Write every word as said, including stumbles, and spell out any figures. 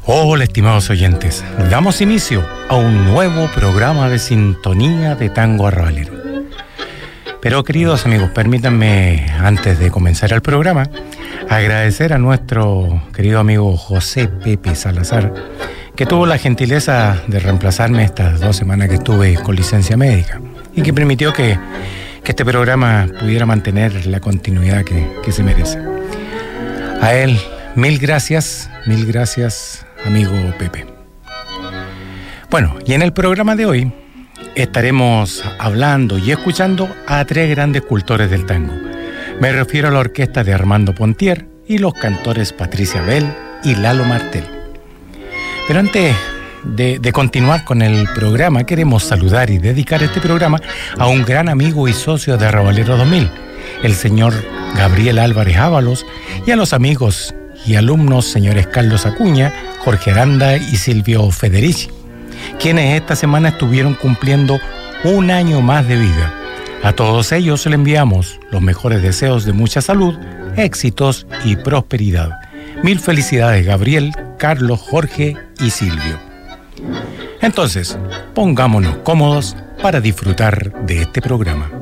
Hola, estimados oyentes. Damos inicio a un nuevo programa de sintonía de tango arrabalero. Pero, queridos amigos, permítanme, antes de comenzar el programa, agradecer a nuestro querido amigo José Pepe Salazar, que tuvo la gentileza de reemplazarme estas dos semanas que estuve con licencia médica y que permitió que, que este programa pudiera mantener la continuidad que, que se merece. A él, mil gracias, mil gracias, amigo Pepe. Bueno, y en el programa de hoy estaremos hablando y escuchando a tres grandes cultores del tango. Me refiero a la orquesta de Armando Pontier y los cantores Patricia Bell y Lalo Martel. Pero antes de, de continuar con el programa, queremos saludar y dedicar este programa a un gran amigo y socio de Arrabalero dos mil, el señor Gabriel Álvarez Ábalos, y a los amigos y alumnos señores Carlos Acuña, Jorge Aranda y Silvio Federici, quienes esta semana estuvieron cumpliendo un año más de vida. A todos ellos le enviamos los mejores deseos de mucha salud, éxitos y prosperidad. Mil felicidades, Gabriel, Carlos, Jorge y Silvio. Entonces, pongámonos cómodos para disfrutar de este programa.